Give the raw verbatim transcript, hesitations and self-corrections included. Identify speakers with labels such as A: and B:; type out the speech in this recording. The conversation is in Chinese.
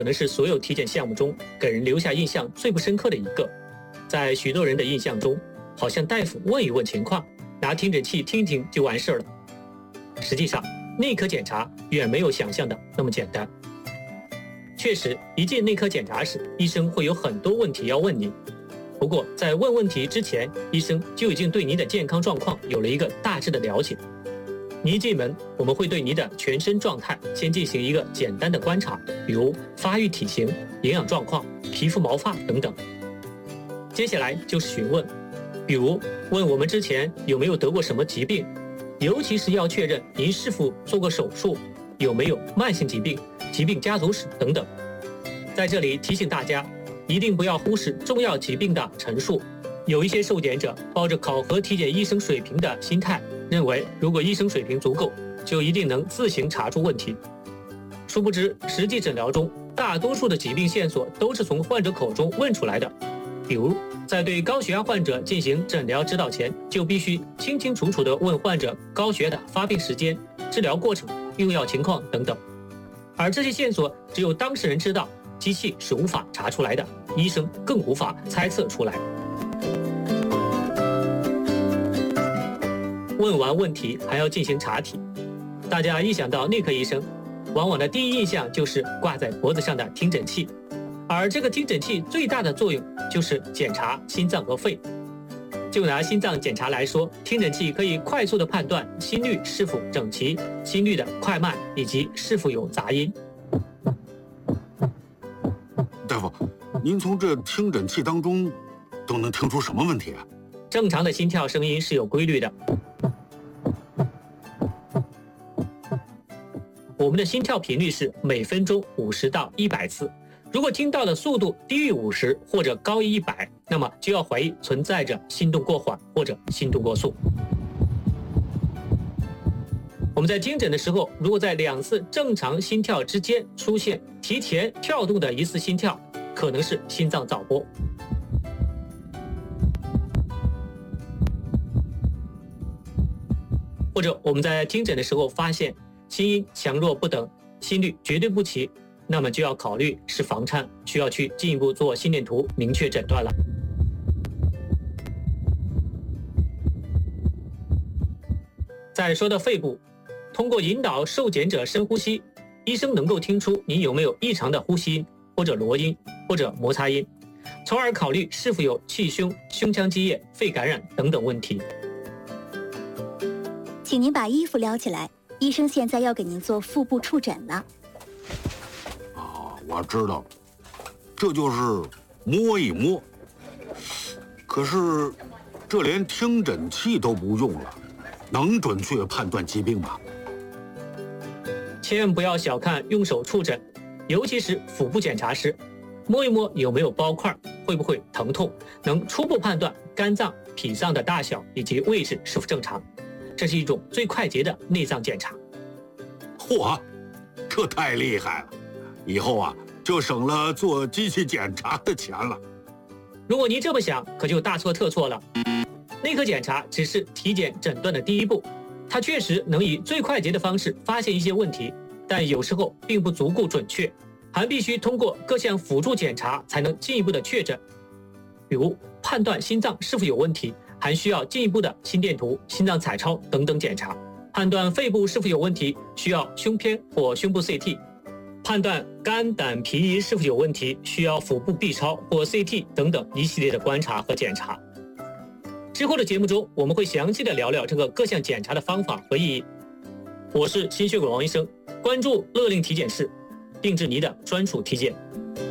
A: 可能是所有体检项目中给人留下印象最不深刻的一个。在许多人的印象中，好像大夫问一问情况，拿听诊器听听就完事了。实际上，内科检查远没有想象的那么简单。确实，一进内科检查时，医生会有很多问题要问你。不过，在问问题之前，医生就已经对你的健康状况有了一个大致的了解。你一进门，我们会对你的全身状态先进行一个简单的观察，比如发育体型、营养状况、皮肤毛发等等。接下来就是询问，比如问我们之前有没有得过什么疾病，尤其是要确认您是否做过手术，有没有慢性疾病、疾病家族史等等。在这里提醒大家，一定不要忽视重要疾病的陈述。有一些受检者抱着考核体检医生水平的心态，认为如果医生水平足够，就一定能自行查出问题。殊不知，实际诊疗中，大多数的疾病线索都是从患者口中问出来的。比如，在对高血压患者进行诊疗指导前，就必须清清楚楚地问患者高血压的发病时间、治疗过程、用药情况等等。而这些线索只有当事人知道，机器是无法查出来的，医生更无法猜测出来。问完问题还要进行查体，大家一想到内科医生，往往的第一印象就是挂在脖子上的听诊器，而这个听诊器最大的作用就是检查心脏和肺。就拿心脏检查来说，听诊器可以快速地判断心率是否整齐、心率的快慢以及是否有杂音。
B: 大夫，您从这听诊器当中都能听出什么问题啊？
A: 正常的心跳声音是有规律的。我们的心跳频率是每分钟五十到一百次，如果听到的速度低于五十或者高于一百，那么就要怀疑存在着心动过缓或者心动过速。我们在听诊的时候，如果在两次正常心跳之间出现提前跳动的疑似心跳，可能是心脏早搏。或者我们在听诊的时候发现心音强弱不等，心律绝对不齐，那么就要考虑是房颤，需要去进一步做心电图明确诊断了。再说到肺部，通过引导受检者深呼吸，医生能够听出你有没有异常的呼吸音或者罗音或者摩擦音，从而考虑是否有气胸、胸腔积液、肺感染等等问题。
C: 请您把衣服撩起来，医生现在要给您做腹部触诊了。
B: 啊，我知道了，这就是摸一摸。可是，这连听诊器都不用了，能准确判断疾病吗？
A: 千万不要小看用手触诊，尤其是腹部检查时，摸一摸有没有包块，会不会疼痛，能初步判断肝脏、脾脏的大小以及位置是否正常。这是一种最快捷的内脏检查。
B: 嚯，这太厉害了！以后啊，就省了做机器检查的钱了。
A: 如果您这么想，可就大错特错了。内科检查只是体检诊断的第一步，它确实能以最快捷的方式发现一些问题，但有时候并不足够准确，还必须通过各项辅助检查才能进一步的确诊。比如判断心脏是否有问题，还需要进一步的心电图、心脏彩超等等检查；判断肺部是否有问题，需要胸片或胸部 C T； 判断肝胆脾胰是否有问题，需要腹部 B 超或 C T 等等一系列的观察和检查。之后的节目中，我们会详细的聊聊这个各项检查的方法和意义。我是心血管王医生，关注乐令体检室，定制您的专属体检。